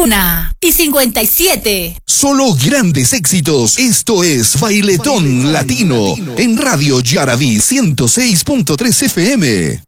1:57. Solo grandes éxitos. Esto es Bailetón Latino en Radio Yaraví 106.3 FM.